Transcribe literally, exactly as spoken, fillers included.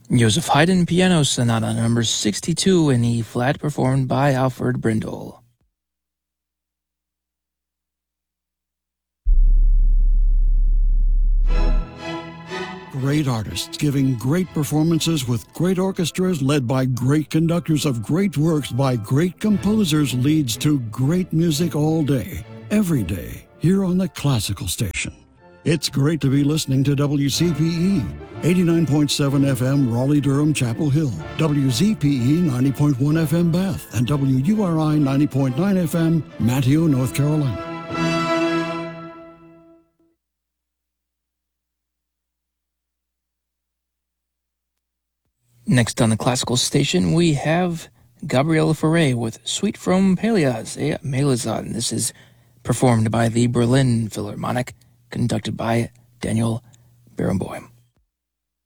Joseph Haydn Piano Sonata number sixty-two in E flat, performed by Alfred Brindle. Great artists giving great performances with great orchestras led by great conductors of great works by great composers leads to great music all day, every day, here on the Classical Station. It's great to be listening to W C P E, eighty-nine point seven F M Raleigh-Durham Chapel Hill, W Z P E ninety point one F M Bath, and W U R I ninety point nine F M Manteo, North Carolina. Next on the Classical Station, we have Gabriela Fauré with Suite from Pelléas et Mélisande. This is performed by the Berlin Philharmonic, conducted by Daniel Barenboim.